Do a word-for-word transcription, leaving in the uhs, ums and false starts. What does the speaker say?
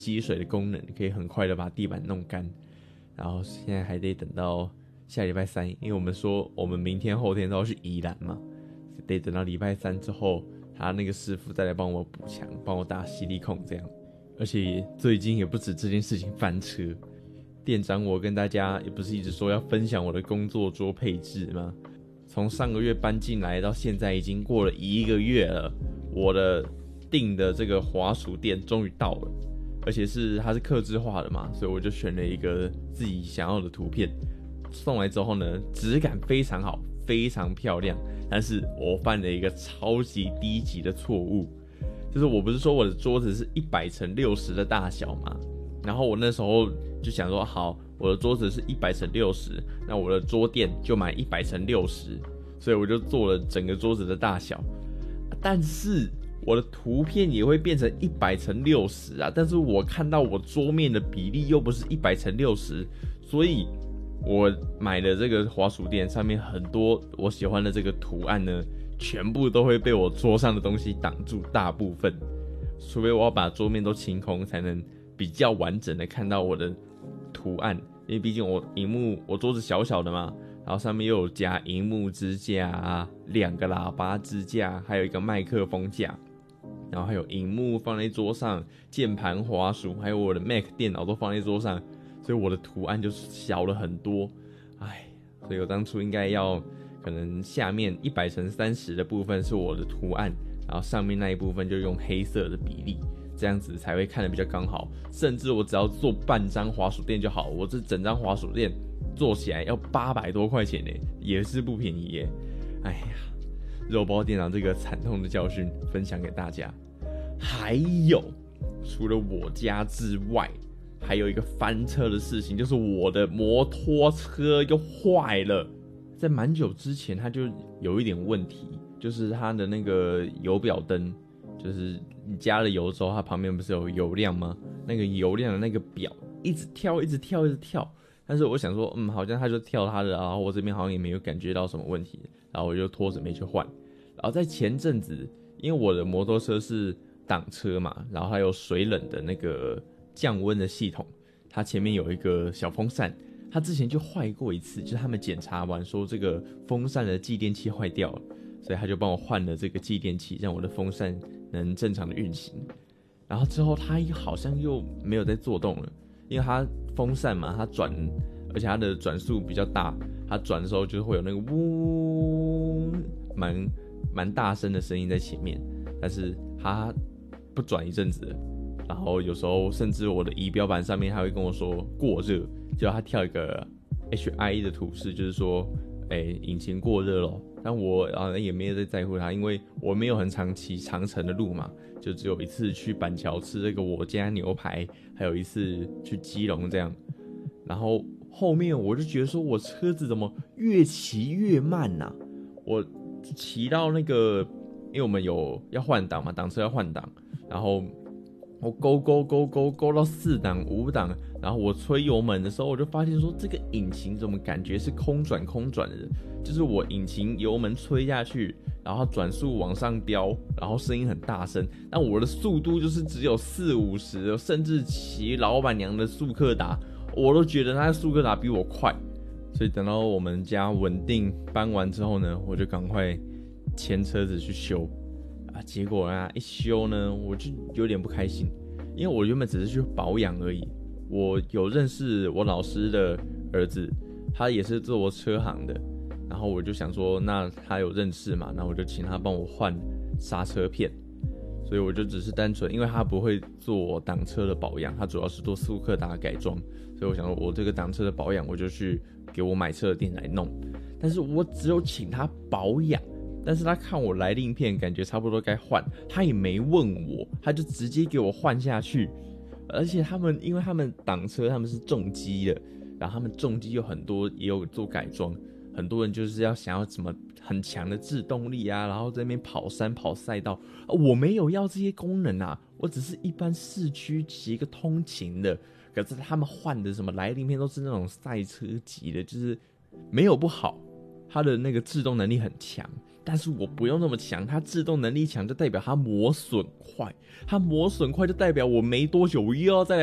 积水的功能，可以很快的把地板弄干。然后现在还得等到下礼拜三，因为我们说我们明天后天都要去宜兰嘛，得等到礼拜三之后，他那个师傅再来帮我补墙，帮我打吸力孔这样。而且最近也不止这件事情翻车，店长我跟大家也不是一直说要分享我的工作桌配置吗？从上个月搬进来到现在已经过了一个月了，我的订的这个滑鼠垫终于到了，而且是它是客制化的嘛，所以我就选了一个自己想要的图片。送来之后呢，质感非常好，非常漂亮，但是我犯了一个超级低级的错误。就是我不是说我的桌子是一百乘六十的大小嘛，然后我那时候就想说，好，我的桌子是一百乘六十，那我的桌垫就买一百乘六十，所以我就做了整个桌子的大小。但是我的图片也会变成一百乘六十啊，但是我看到我桌面的比例又不是一百乘六十，所以我买的这个滑鼠垫上面很多我喜欢的这个图案呢，全部都会被我桌上的东西挡住大部分，除非我要把桌面都清空，才能比较完整的看到我的图案。因为毕竟我萤幕我桌子小小的嘛，然后上面又有加萤幕支架啊，两个喇叭支架，还有一个麦克风架，然后还有萤幕放在桌上，键盘、滑鼠，还有我的 Mac 电脑都放在桌上，所以我的图案就小了很多。唉，所以我当初应该要。可能下面一百乘三十的部分是我的图案，然后上面那一部分就用黑色的比例，这样子才会看得比较刚好。甚至我只要做半张滑鼠垫就好，我这整张滑鼠垫做起来要八百多块钱呢，也是不便宜耶。哎呀，肉包店长这个惨痛的教训分享给大家。还有，除了我家之外，还有一个翻车的事情，就是我的摩托车又坏了。在蛮久之前，它就有一点问题，就是它的那个油表灯，就是你加了油之后，它旁边不是有油量吗？那个油量的那个表一直跳，一直跳，一直跳。但是我想说，嗯，好像它就跳它的，然后我这边好像也没有感觉到什么问题，然后我就拖着没去换。然后在前阵子，因为我的摩托车是挡车嘛，然后它有水冷的那个降温的系统，它前面有一个小风扇。他之前就坏过一次，就是他们检查完说这个风扇的继电器坏掉了，所以他就帮我换了这个继电器，让我的风扇能正常的运行。然后之后他好像又没有再作动了，因为它风扇嘛，它转，而且它的转速比较大，它转的时候就会有那个呜，蛮蛮大声的声音在前面，但是它不转一阵子了，然后有时候甚至我的仪表板上面还会跟我说过热。就他跳一个 H I 的图示，就是说，哎、欸，引擎过热了。但我啊也没有在在乎它，因为我没有很常骑长程的路嘛，就只有一次去板桥吃这个我家牛排，还有一次去基隆这样。然后后面我就觉得说，我车子怎么越骑越慢呐、啊？我骑到那个，因为我们有要换挡嘛，挡车要换挡，然后我勾勾勾勾勾到四档五档。然后我吹油门的时候，我就发现说，这个引擎怎么感觉是空转空转的？就是我引擎油门吹下去，然后转速往上飙，然后声音很大声，但我的速度就是只有四五十，甚至骑老板娘的速克达，我都觉得那速克达比我快。所以等到我们家稳定搬完之后呢，我就赶快牵车子去修啊。结果啊，一修呢，我就有点不开心，因为我原本只是去保养而已。我有认识我老师的儿子，他也是做车行的，然后我就想说，那他有认识嘛，那我就请他帮我换刹车片，所以我就只是单纯，因为他不会做挡车的保养，他主要是做速克达改装，所以我想说，我这个挡车的保养，我就去给我买车的店来弄，但是我只有请他保养，但是他看我来令片，感觉差不多该换，他也没问我，他就直接给我换下去。而且他们，因为他们挡车他们是重机的，然后他们重机有很多也有做改装，很多人就是要想要什么很强的制动力啊，然后在那边跑山跑赛道、啊，我没有要这些功能啊，我只是一般市区骑一个通勤的。可是他们换的什么来令片都是那种赛车级的，就是没有不好，它的那个制动能力很强， 但是我不用那么强，它制动能力强就代表它磨损快，它磨损快就代表我没多久我又要再来